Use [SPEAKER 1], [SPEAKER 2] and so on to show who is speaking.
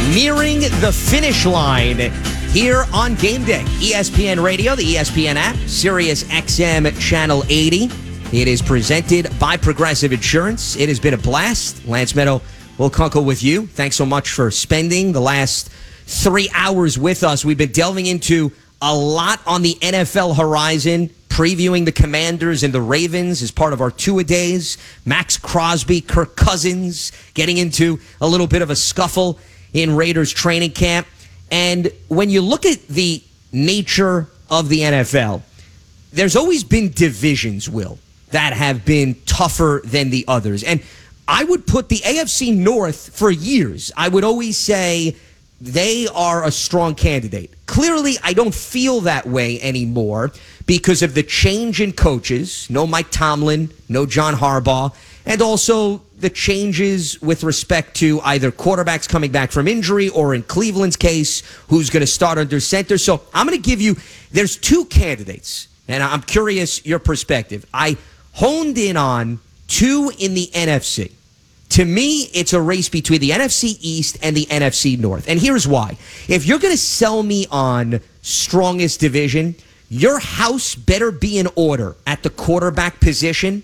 [SPEAKER 1] nearing the finish line here on Game Day. ESPN Radio, the ESPN app, Sirius XM Channel 80. It is presented by Progressive Insurance. It has been a blast. Lance Meadow, Will Kunkel with you. Thanks so much for spending the last 3 hours with us. We've been delving into a lot on the NFL horizon, previewing the Commanders and the Ravens as part of our two-a-days. Max Crosby, Kirk Cousins, getting into a little bit of a scuffle in Raiders training camp. And when you look at the nature of the NFL, there's always been divisions, Will, that have been tougher than the others. And I would put the AFC North for years. I would always say they are a strong candidate. Clearly, I don't feel that way anymore because of the change in coaches. No Mike Tomlin, no John Harbaugh, and also the changes with respect to either quarterbacks coming back from injury or, in Cleveland's case, who's going to start under center. So I'm going to give you, there's two candidates, and I'm curious your perspective. I honed in on two in the NFC. To me, it's a race between the NFC East and the NFC North. And here's why. If you're going to sell me on strongest division, your house better be in order at the quarterback position